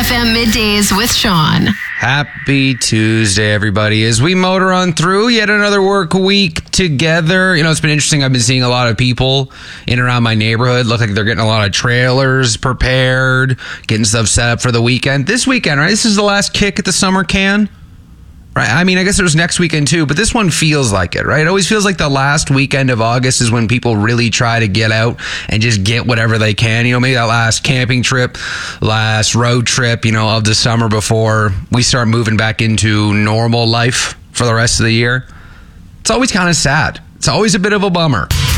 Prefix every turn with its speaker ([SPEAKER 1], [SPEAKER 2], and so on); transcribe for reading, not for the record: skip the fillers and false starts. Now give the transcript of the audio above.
[SPEAKER 1] FM Middays with Sean.
[SPEAKER 2] Happy Tuesday, everybody. As we motor on through yet another work week together. You know, it's been interesting. I've been seeing a lot of people in and around my neighborhood. Look like they're getting a lot of trailers prepared, getting stuff set up for the weekend. This weekend, right? This is the last kick at the summer can. Right. I mean, I guess there's next weekend too, but this one feels like it, right? It always feels like the last weekend of August is when people really try to get out and just get whatever they can. You know, maybe that last camping trip, last road trip, you know, of the summer before we start moving back into normal life for the rest of the year. It's always kind of sad. It's always a bit of a bummer.